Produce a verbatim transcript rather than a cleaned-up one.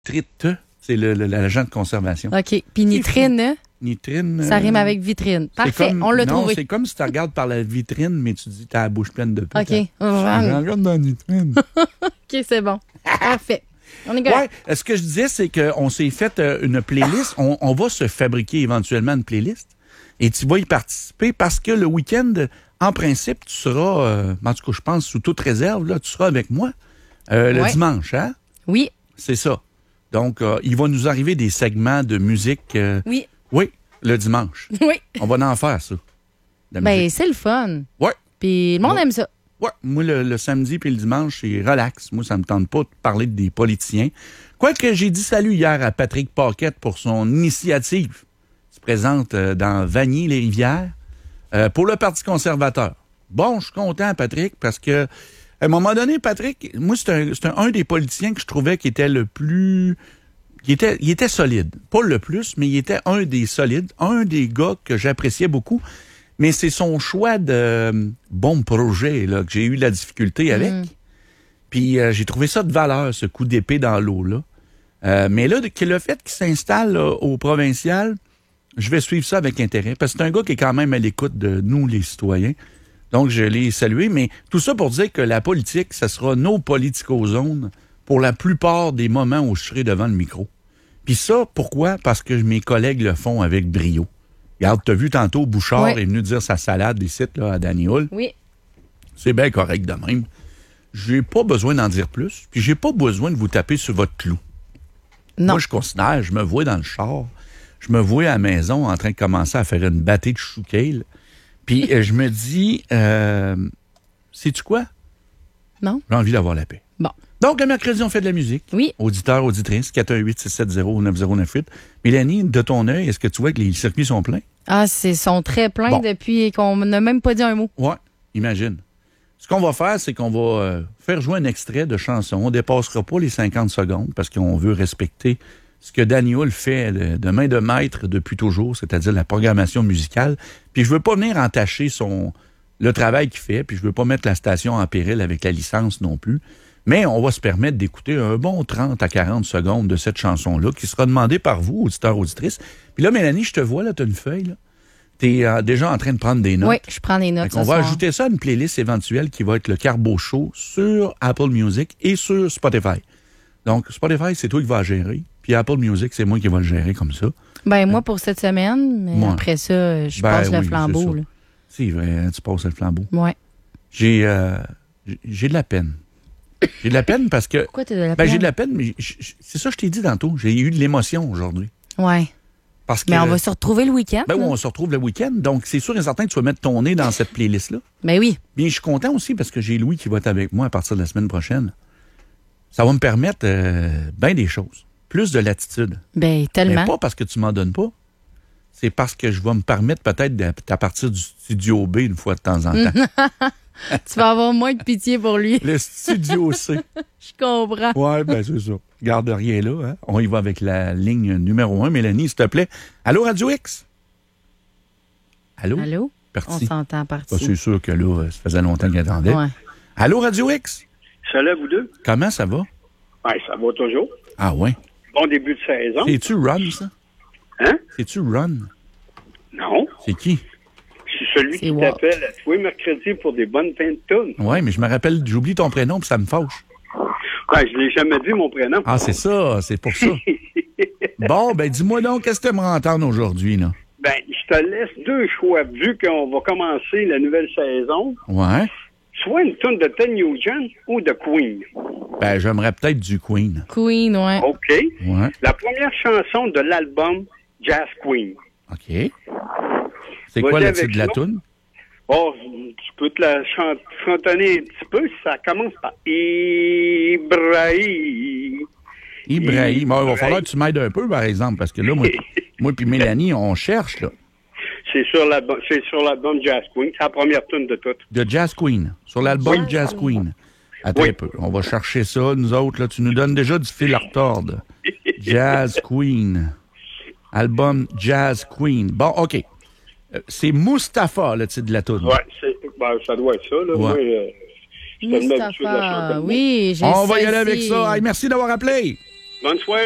Nitrite, c'est le, le, l'agent de conservation. OK. Puis nitrine, Nitrine. ça rime avec vitrine. Parfait, comme, on l'a non, trouvé. C'est comme si tu regardes par la vitrine, mais tu dis t'as la bouche pleine de pute. OK. Je regarde dans la vitrine. OK, c'est bon. Parfait. On est correct. Ouais, ce que je disais, c'est qu'on s'est fait une playlist. On, on va se fabriquer éventuellement une playlist et tu vas y participer parce que le week-end, en principe, tu seras, euh, en tout cas, je pense, sous toute réserve, là, tu seras avec moi euh, le Ouais. dimanche, hein? Oui. C'est ça. Donc, euh, il va nous arriver des segments de musique. euh, Oui. Oui, le dimanche. Oui. On va en faire, ça. de la Ben, musique. c'est le fun. Ouais. Puis le monde Ouais. aime ça. Ouais, moi, le, le samedi puis le dimanche, c'est relax. Moi, ça me tente pas de parler des politiciens. Quoique j'ai dit salut hier à Patrick Paquette pour son initiative. Il se présente euh, dans Vanier-les-Rivières euh, pour le Parti conservateur. Bon, je suis content, Patrick, parce que à un moment donné, Patrick, moi, c'est un, c'est un, un des politiciens que je trouvais qui était le plus... Il était, il était solide. Pas le plus, mais il était un des solides. Un des gars que j'appréciais beaucoup. Mais c'est son choix de euh, bon projet là, que j'ai eu de la difficulté avec. Mm. Puis euh, j'ai trouvé ça de valeur, ce coup d'épée dans l'eau. là. Euh, mais là, que le fait qu'il s'installe là, au provincial, je vais suivre ça avec intérêt. Parce que c'est un gars qui est quand même à l'écoute de nous, les citoyens. Donc, je l'ai salué. Mais tout ça pour dire que la politique, ça sera nos politico-zones pour la plupart des moments où je serai devant le micro. Puis ça, pourquoi? Parce que mes collègues le font avec brio. Regarde, t'as vu tantôt, Bouchard Oui. est venu dire sa salade des sites là, à Danny Hull. Oui. C'est bien correct de même. J'ai pas besoin d'en dire plus, puis j'ai pas besoin de vous taper sur votre clou. Non. Moi, je considère, je me vois dans le char, je me vois à la maison en train de commencer à faire une bâtée de choucale, puis euh, je me dis, euh, sais-tu quoi? Non. J'ai envie d'avoir la paix. Bon. Donc, le mercredi, on fait de la musique. Oui. Auditeur, auditrice, quatre un huit, six sept zéro, neuf zéro neuf huit. Mélanie, de ton œil, est-ce que tu vois que les circuits sont pleins? Ah, c'est sont très pleins Bon. depuis qu'on n'a même pas dit un mot. Ouais, imagine. Ce qu'on va faire, c'est qu'on va euh, faire jouer un extrait de chanson. On ne dépassera pas les cinquante secondes parce qu'on veut respecter ce que Danny Hull fait de, de main de maître depuis toujours, c'est-à-dire la programmation musicale. Puis je veux pas venir entacher son le travail qu'il fait, puis je veux pas mettre la station en péril avec la licence non plus. Mais on va se permettre d'écouter un bon trente à quarante secondes de cette chanson-là qui sera demandée par vous, auditeurs, auditrices. Puis là, Mélanie, je te vois, là, tu as une feuille, là. Tu es euh, déjà en train de prendre des notes. Oui, je prends des notes. On va soir. ajouter ça à une playlist éventuelle qui va être le Carbo Show sur Apple Music et sur Spotify. Donc, Spotify, c'est toi qui vas le gérer. Puis Apple Music, c'est moi qui vais le gérer comme ça. Ben, moi, pour cette semaine, mais Ouais. après ça, je Ben passe oui, le c'est flambeau. ça. Là. C'est vrai, hein, tu passes le flambeau. Ouais. J'ai euh, j'ai- j'ai de la peine. J'ai de la peine parce que... Pourquoi tu as de la Ben, peine? j'ai de la peine, mais j- j- c'est ça que je t'ai dit tantôt. J'ai eu de l'émotion aujourd'hui. Ouais. Parce que... Mais on va se retrouver le week-end. Ben oui, là. on se retrouve le week-end. Donc, c'est sûr et certain que tu vas mettre ton nez dans cette playlist-là. Ben oui. Bien, je suis content aussi parce que j'ai Louis qui va être avec moi à partir de la semaine prochaine. Ça va me permettre euh, bien des choses. Plus de latitude. Ben, Mais tellement. pas parce que tu m'en donnes pas. C'est parce que je vais me permettre peut-être de- à partir du studio B une fois de temps en temps. Tu vas avoir moins de pitié pour lui. Le studio C. Je comprends. Ouais, ben c'est ça. Garde rien là. Hein? On y va avec la ligne numéro un. Mélanie, s'il te plaît. Allô, Radio X? Allô? Allô? On Parti. s'entend Ah, partir. c'est sûr que là, ça faisait longtemps qu'il attendait. Ouais. Allô, Radio X? Salut à vous deux. Comment ça va? Ouais, ça va toujours. Ah ouais. Bon début de saison. C'est-tu Run, ça? Hein? C'est-tu Run? Non. C'est qui? C'est celui C'est qui Wa- t'appelle à tous les mercredis pour des bonnes fins de tonnes. Ouais, mais je me rappelle, j'oublie ton prénom puis ça me fâche. Ouais, je l'ai jamais dit, mon prénom. Ah, c'est ça, c'est pour ça. Bon, ben dis-moi donc, qu'est-ce que tu aimerais entendre aujourd'hui, là? Ben, je te laisse deux choix, vu qu'on va commencer la nouvelle saison. Ouais. Soit une tonne de Ted Nugent ou de Queen. Ben, j'aimerais peut-être du Queen. Queen, ouais. OK. Ouais. La première chanson de l'album Jazz Queen. OK. C'est Vas-y quoi le avec titre de la ça. toune? Oh, tu peux te la chan- chantonner un petit peu. Ça commence par Ibrahim. Ibrahim. Bon, il va falloir que tu m'aides un peu, par exemple, parce que là, moi, moi puis Mélanie, on cherche, là. C'est sur l'album, c'est sur l'album Jazz Queen. C'est la première tune de toutes. De Jazz Queen. Sur l'album Oui. Jazz Queen. Attends Oui. un peu. On va chercher ça, nous autres, là. Tu nous donnes déjà du fil à retordre. Jazz Queen. Album Jazz Queen. Bon, OK. Euh, C'est Mustapha, le titre de la toune. Ouais, c'est, ben, ça doit être ça, là. Ouais. Moi, euh, je suis tellement habitué de la Mustapha, chanter. oui, j'ai On va y ça aller avec ici. ça. Hey, merci d'avoir appelé. Bonne soirée.